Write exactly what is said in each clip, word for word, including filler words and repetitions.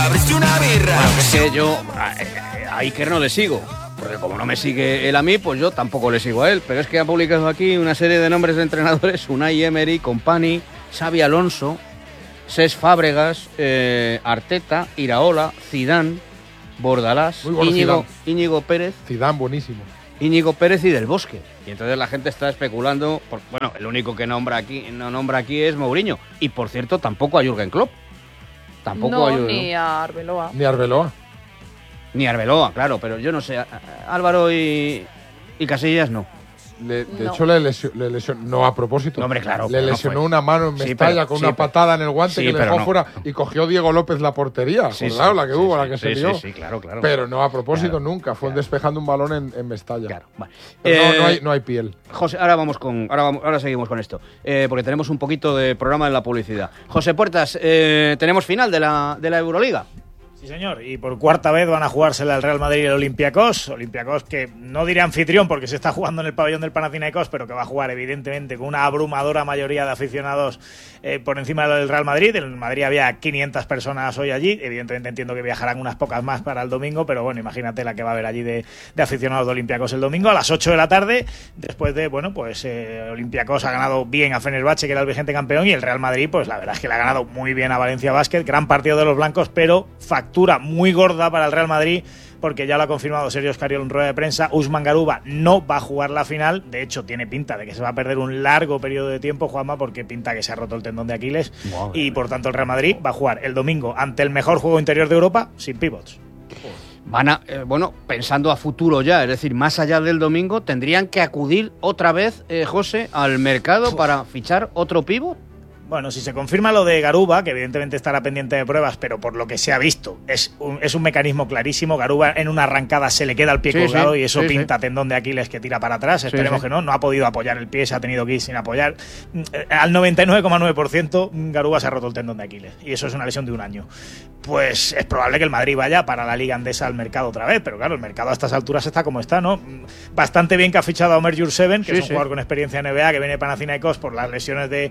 abriste una birra. Bueno, es que yo a, a Iker no le sigo, porque como no me sigue él a mí, pues yo tampoco le sigo a él. Pero es que ha publicado aquí una serie de nombres de entrenadores: Unai Emery, Kompany, Xabi Alonso, Cesc Fábregas, eh, Arteta, Iraola, Zidane, Bordalás, Muy bueno Íñigo, Zidane. Íñigo Pérez, Zidane, buenísimo. Íñigo Pérez y Del Bosque. Y entonces la gente está especulando, por, bueno, el único que nombra aquí, no nombra aquí es Mourinho. Y por cierto, tampoco a Jürgen Klopp. Tampoco no, a Jürgen ni a Arbeloa. Ni Arbeloa. Ni Arbeloa, claro, pero yo no sé. a- a- Álvaro y, y Casillas no. Le- de No. hecho, le lesionó, le lesionó, no a propósito. No, hombre, claro, Le pero no lesionó fue. una mano en Sí, Mestalla pero- con sí, una pero- patada en el guante sí, que le pero dejó no. fuera y cogió Diego López la portería. Sí, Acordado, sí, la que sí, hubo, sí, la que sí, se sí, vio. sí, claro, claro. Pero no a propósito Claro, nunca. Fue claro. despejando un balón en, en Mestalla. Claro, vale. Pero no, Eh, no, hay, no hay piel. José, ahora vamos con, ahora, vamos- ahora seguimos con esto, eh, porque tenemos un poquito de programa en la publicidad. José Puertas, eh, tenemos final de la, de la Euroliga. Sí, señor, y por cuarta vez van a jugársela el Real Madrid y el Olympiacos. Olympiacos que no diré anfitrión porque se está jugando en el pabellón del Panathinaikos, pero que va a jugar evidentemente con una abrumadora mayoría de aficionados eh, por encima del Real Madrid. En el Madrid había quinientas personas hoy allí, evidentemente entiendo que viajarán unas pocas más para el domingo, pero bueno, imagínate la que va a haber allí de, de aficionados de Olympiacos el domingo a las ocho de la tarde, después de, bueno, pues eh, Olympiacos ha ganado bien a Fenerbahce, que era el vigente campeón, y el Real Madrid, pues la verdad es que le ha ganado muy bien a Valencia Basket, gran partido de los blancos, pero factura muy gorda para el Real Madrid, porque ya lo ha confirmado Sergio Escariol en rueda de prensa. Usman Garuba no va a jugar la final, de hecho tiene pinta de que se va a perder un largo periodo de tiempo, Juanma, porque pinta que se ha roto el tendón de Aquiles. Madre Y mía. por tanto el Real Madrid va a jugar el domingo ante el mejor juego interior de Europa sin pivots. Van a, eh, bueno, pensando a futuro ya, es decir, más allá del domingo, tendrían que acudir otra vez, eh, José, al mercado para fichar otro pívot. Bueno, si se confirma lo de Garuba, que evidentemente estará pendiente de pruebas, pero por lo que se ha visto, es un, es un mecanismo clarísimo. Garuba en una arrancada se le queda el pie Sí, colgado sí, y eso sí, pinta sí. tendón de Aquiles que tira para atrás. Esperemos sí. que no. No ha podido apoyar el pie, se ha tenido que ir sin apoyar. Eh, Al noventa y nueve coma nueve por ciento Garuba se ha roto el tendón de Aquiles y eso es una lesión de un año. Pues es probable que el Madrid vaya para la Liga Andesa al mercado otra vez, pero claro, el mercado a estas alturas está como está, ¿no? Bastante bien que ha fichado a Omer Jurseven, que Sí, es un sí. jugador con experiencia en N B A, que viene de Panathinaikos por las lesiones de,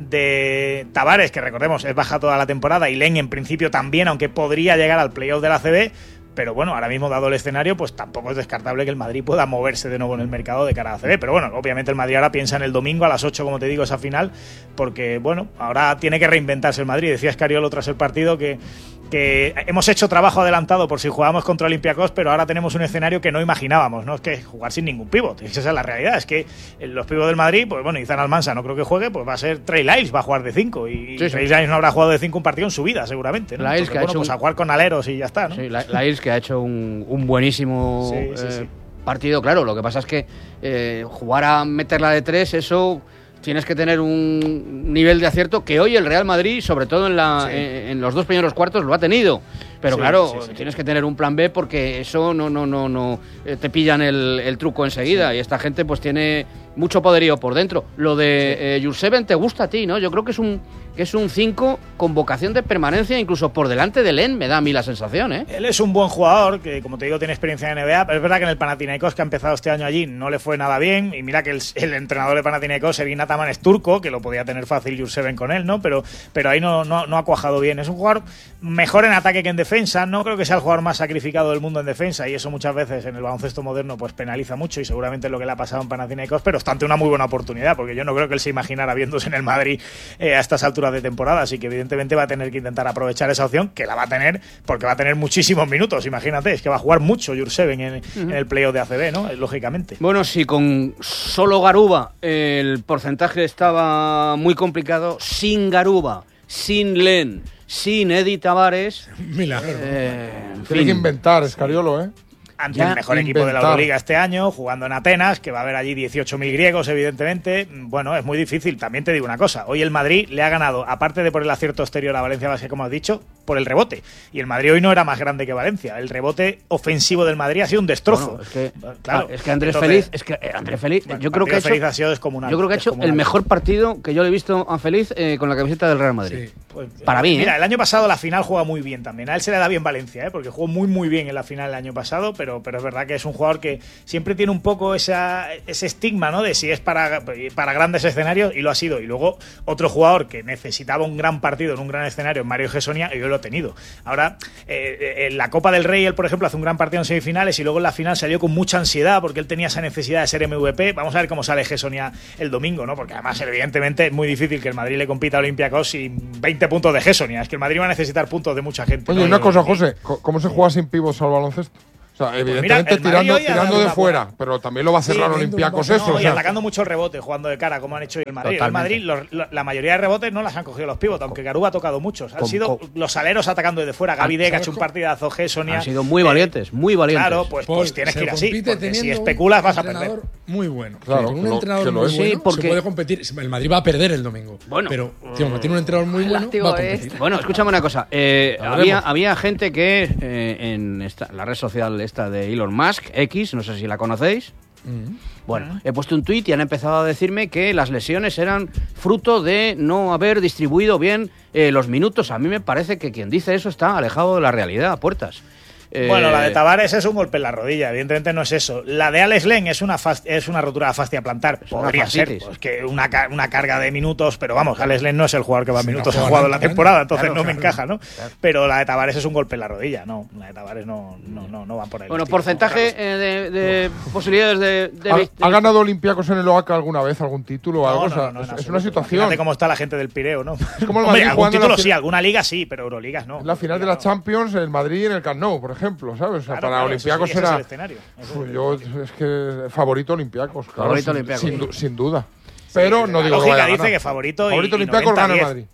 de Tavares, que recordemos es baja toda la temporada, y Len en principio también, aunque podría llegar al playoff de la A C B. Pero bueno, ahora mismo dado el escenario, pues tampoco es descartable que el Madrid pueda moverse de nuevo en el mercado de cara a A C B. Pero bueno, obviamente el Madrid ahora piensa en el domingo a las ocho, como te digo, esa final, porque bueno, ahora tiene que reinventarse el Madrid. Decía Escariolo tras el partido que, que hemos hecho trabajo adelantado por si jugamos contra Olympiacos, pero ahora tenemos un escenario que no imaginábamos, ¿no? Es que jugar sin ningún pívot. Esa es la realidad. Es que los pívots del Madrid, pues bueno, Izan Almansa no creo que juegue, pues va a ser Trey Lyles, va a jugar de cinco. Y Sí, sí. Trey Lyles no habrá jugado de cinco un partido en su vida, seguramente, ¿no? Lyles Entonces, que ha bueno, hecho pues un- a jugar con aleros y ya está, ¿no? Sí, la, la Ills que ha hecho un, un buenísimo Sí, sí, eh, sí. partido, claro. Lo que pasa es que eh, jugar a meterla de tres, eso tienes que tener un nivel de acierto que hoy el Real Madrid, sobre todo en, la, Sí. en, en los dos primeros cuartos, lo ha tenido. Pero Sí, claro, sí, sí. tienes que tener un plan B porque eso no, no, no, no eh, te pillan el, el truco enseguida. Y esta gente pues tiene mucho poderío por dentro. Lo de eh, Jurseven te gusta a ti, ¿no? Yo creo que es un que es un cinco con vocación de permanencia, incluso por delante de Len, me da a mí la sensación, ¿eh? Él es un buen jugador, que como te digo tiene experiencia en N B A, pero es verdad que en el Panathinaikos, que ha empezado este año allí, no le fue nada bien, y mira que el, el entrenador de Panathinaikos, Evin Ataman, es turco, que lo podía tener fácil Jurseven con él, ¿no? Pero, pero ahí no, no, no ha cuajado bien. Es un jugador mejor en ataque que en defensa, no creo que sea el jugador más sacrificado del mundo en defensa, y eso muchas veces en el baloncesto moderno pues penaliza mucho, y seguramente es lo que le ha pasado en Panathinaikos, pero está ante una muy buena oportunidad, porque yo no creo que él se imaginara viéndose en el Madrid eh, a estas alturas de temporada, así que evidentemente va a tener que intentar aprovechar esa opción, que la va a tener porque va a tener muchísimos minutos, imagínate, es que va a jugar mucho Jurseven en, uh-huh. en el playoff de A C B, ¿no? Lógicamente. Bueno, si con solo Garuba el porcentaje estaba muy complicado, sin Garuba, sin Len, sin Eddie Tavares... Milagro. Eh, en Tiene fin. que inventar, Escariolo, ¿eh? Ante Ya el mejor equipo de la inventar. Euroliga este año, jugando en Atenas, que va a haber allí dieciocho mil griegos, evidentemente. Bueno, es muy difícil. También te digo una cosa. Hoy el Madrid le ha ganado, aparte de por el acierto exterior a Valencia Basket, como has dicho, por el rebote. Y el Madrid hoy no era más grande que Valencia. El rebote ofensivo del Madrid ha sido un destrozo. Bueno, es que, claro. ah, es que Andrés Entonces, Feliz, es que eh, Andrés Feliz, bueno, yo creo que ha hecho, Feliz ha sido descomunal. yo creo que ha hecho descomunal. el mejor partido que yo le he visto a Feliz eh, con la camiseta del Real Madrid. Sí. Pues, Para mí, Mira, ¿eh? el año pasado la final juega muy bien también. A él se le da bien Valencia, ¿eh? Porque jugó muy muy bien en la final el año pasado, pero pero, pero es verdad que es un jugador que siempre tiene un poco esa, ese estigma, ¿no? De si es para, para grandes escenarios, y lo ha sido. Y luego otro jugador que necesitaba un gran partido en un gran escenario, Mario Gessonia, y yo lo he tenido. Ahora, eh, en la Copa del Rey, él, por ejemplo, hace un gran partido en semifinales y luego en la final salió con mucha ansiedad porque él tenía esa necesidad de ser M V P. Vamos a ver cómo sale Gessonia el domingo, ¿no? Porque además, evidentemente, es muy difícil que el Madrid le compita a Olympiacos sin veinte puntos de Gessonia. Es que el Madrid va a necesitar puntos de mucha gente. Oye, ¿no? una cosa, José, ¿cómo se juega sin pivos al baloncesto? O sea, evidentemente pues mira, tirando, tirando de fuera, fuera, pero también lo va a cerrar sí, Olympiacos no, eso. No, o y sea, atacando mucho el rebote, jugando de cara, como han hecho el Madrid. Totalmente. El Madrid, los, la, la mayoría de rebotes no las han cogido los pivots, aunque Garú ha tocado muchos. Han con, sido con, los aleros atacando desde fuera. Gaby Deck ha hecho un partidazo, Gessonia. Han sido muy valientes, muy valientes. Claro, pues, pues tienes que ir así. Porque si especulas vas a perder. Muy bueno. Claro, con un lo, entrenador muy sí, bueno porque... se puede competir. El Madrid va a perder el domingo. Bueno, pero tío, tiene un entrenador muy bueno, va a competir. Bueno, escúchame una cosa. Eh, había, había gente que eh, en esta, la red social esta de Elon Musk, X, no sé si la conocéis. Mm-hmm. Bueno, uh-huh. he puesto un tuit y han empezado a decirme que las lesiones eran fruto de no haber distribuido bien eh, los minutos. A mí me parece que quien dice eso está alejado de la realidad, a puertas. Eh... Bueno, la de Tavares es un golpe en la rodilla, evidentemente no es eso. La de Alex Len es una fast, es una rotura de fascia plantar. Podría ser, pues, que una, una carga de minutos, pero vamos, Alex Len no es el jugador que más minutos no ha jugado en la temporada, entonces claro, no claro, me encaja, ¿no? Claro. Pero la de Tavares es un golpe en la rodilla, no, la de Tavares no, no, no, no van por ahí. Bueno, porcentaje eh, de, de posibilidades de... de, ¿Ha, de... ¿Ha ganado Olympiacos en el O A C A alguna vez algún título o no, algo? No, o sea, no, no, es, no, es una situación. Fíjate cómo está la gente del Pireo, ¿no? Es como el Hombre, Madrid algún título la sí, alguna liga sí, pero Euroligas no. Es la final de la Champions, el Madrid en el Camp Nou, por ejemplo, ¿sabes? O sea, Claro, para claro, Olympiacos sí, era. Es el pues yo es que favorito Olympiacos, claro, favorito sin, Olympiacos. Sin, sin duda. Pero sí, no la digo lógica que vaya dice ganar. que favorito y, favorito y Olympiacos gana el Madrid.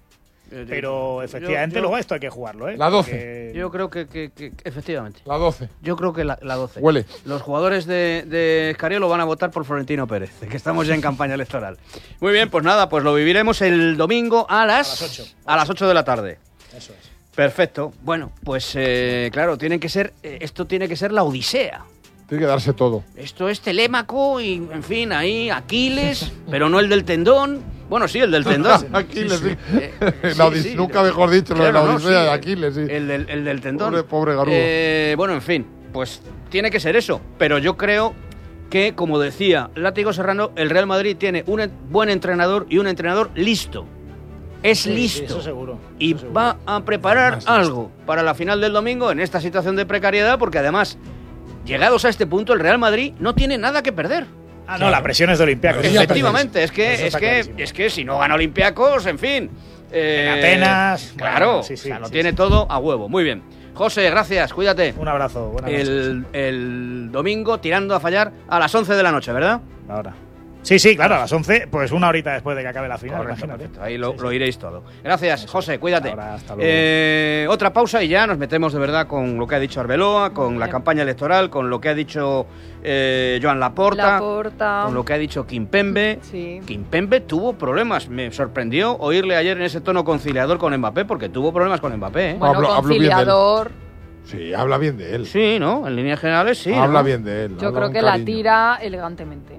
Pero efectivamente yo, yo, luego esto hay que jugarlo, ¿eh? La doce. Porque... Yo creo que, que, que, que efectivamente. La doce. Yo creo que la, la doce. Huele. Los jugadores de, de Escariolo van a votar por Florentino Pérez, que estamos ya en campaña electoral. Muy bien, pues nada, pues lo viviremos el domingo a las, a las ocho. A las ocho de la tarde. Eso es. Perfecto. Bueno, pues eh, claro, tienen que ser, eh, esto tiene que ser la odisea. Tiene que darse todo. Esto es Telémaco y, en fin, ahí Aquiles, pero no el del tendón. Bueno, sí, el del tendón. Aquiles, sí. sí. Eh, la sí, sí, nunca de, mejor dicho, claro, lo de la no, odisea sí, de Aquiles, sí. El del, el del tendón. Pobre, pobre Garú. Eh, bueno, en fin, pues tiene que ser eso. Pero yo creo que, como decía Látigo Serrano, el Real Madrid tiene un buen entrenador y un entrenador listo. Es sí, listo. Sí, eso seguro. Y eso seguro. va a preparar algo para la final del domingo en esta situación de precariedad, porque además, llegados a este punto, el Real Madrid no tiene nada que perder. Ah, no, claro. La presión es de Olympiacos. Efectivamente, es que, es, que, es que si no gana Olympiacos, en fin. Eh, en Atenas. Claro, bueno, sí, sí, o sea, lo sí, tiene sí. todo a huevo. Muy bien. José, gracias, cuídate. Un abrazo. Buenas el, noches. el domingo tirando a fallar a las once de la noche, ¿verdad? Ahora. Sí, sí, claro, a las once, pues una horita después de que acabe la final. Correcto, imagínate. perfecto. Ahí lo, sí, sí. lo iréis todo. Gracias, Eso. José, cuídate. Ahora, hasta luego. Eh, otra pausa y ya nos metemos de verdad con lo que ha dicho Arbeloa, con la campaña electoral, con lo que ha dicho eh, Joan Laporta, Laporta, con lo que ha dicho Kimpembe. Sí. Kimpembe tuvo problemas. Me sorprendió oírle ayer en ese tono conciliador con Mbappé, porque tuvo problemas con Mbappé. ¿eh? Bueno, hablo, conciliador. Hablo sí, habla bien de él. Sí, ¿no? En líneas generales sí. Habla ¿no? bien de él. Yo creo que la tira elegantemente.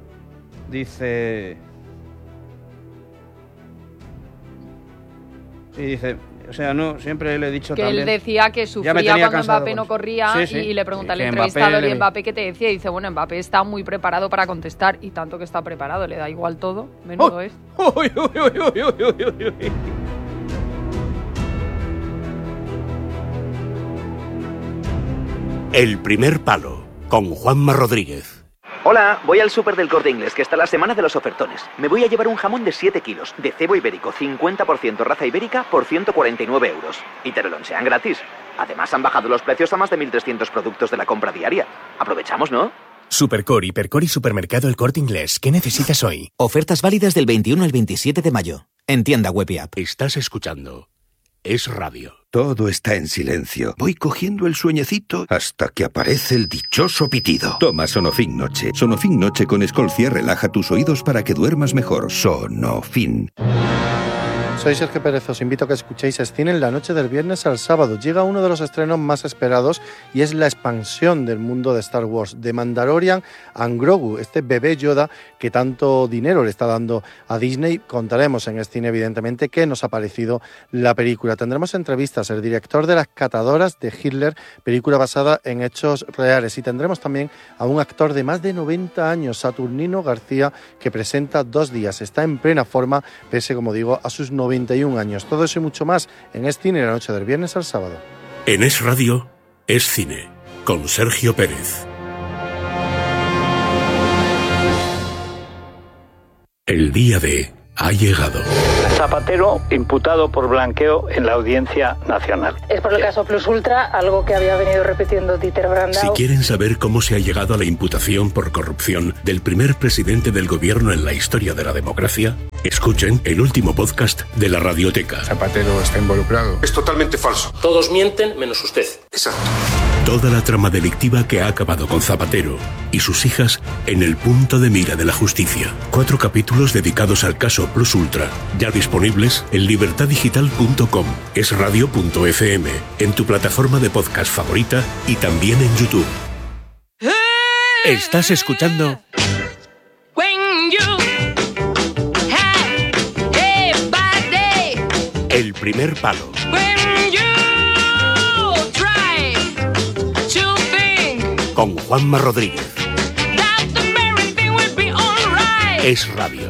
Dice... Sí, dice... O sea, no, siempre le he dicho que también... él decía que sufría cuando cansado, Mbappé no corría sí, sí. y le pregunta al que entrevistador Mbappé y le... Mbappé qué te decía y dice, bueno, Mbappé está muy preparado para contestar y tanto que está preparado, le da igual todo, menudo ¡Oh! es. Uy, uy, uy, uy, uy, uy, uy. El primer palo, con Juanma Rodríguez. Hola, voy al súper del Corte Inglés, que está la semana de los ofertones. Me voy a llevar un jamón de siete kilos, de cebo ibérico, cincuenta por ciento raza ibérica, por ciento cuarenta y nueve euros. Y te lo lonchean gratis. Además, han bajado los precios a más de mil trescientos productos de la compra diaria. Aprovechamos, ¿no? Supercor, Hipercor y Supermercado El Corte Inglés. ¿Qué necesitas hoy? Ofertas válidas del veintiuno al veintisiete de mayo. En tienda web y app. Estás escuchando Es Radio. Todo está en silencio. Voy cogiendo el sueñecito hasta que aparece el dichoso pitido. Toma Sonofin Noche. Sonofin Noche con Escolcia relaja tus oídos para que duermas mejor. Sonofin. Soy Sergio Pérez, os invito a que escuchéis Cine en la noche del viernes al sábado. Llega uno de los estrenos más esperados y es la expansión del mundo de Star Wars, de Mandalorian and Grogu, este bebé Yoda que tanto dinero le está dando a Disney. Contaremos en Cine, evidentemente, qué nos ha parecido la película. Tendremos entrevistas, el director de Las Catadoras de Hitler, película basada en hechos reales, y tendremos también a un actor de más de noventa años, Saturnino García, que presenta Dos días. Está en plena forma, pese, como digo, a sus noventa y un años. Todo eso y mucho más en Es Cine, la noche del viernes al sábado. En Es Radio, Es Cine, con Sergio Pérez. El día D ha llegado. Zapatero imputado por blanqueo en la Audiencia Nacional. Es por el caso Plus Ultra, algo que había venido repitiendo Dieter Brandau. Si quieren saber cómo se ha llegado a la imputación por corrupción del primer presidente del gobierno en la historia de la democracia, escuchen el último podcast de la Radioteca. Zapatero está involucrado. Es totalmente falso. Todos mienten menos usted. Exacto. Toda la trama delictiva que ha acabado con Zapatero y sus hijas en el punto de mira de la justicia. Cuatro capítulos dedicados al caso Plus Ultra, ya disponibles en libertad digital punto com, esradio punto efe eme, en tu plataforma de podcast favorita y también en YouTube. ¿Estás escuchando? El primer palo. Con Juanma Rodríguez. Es Radio.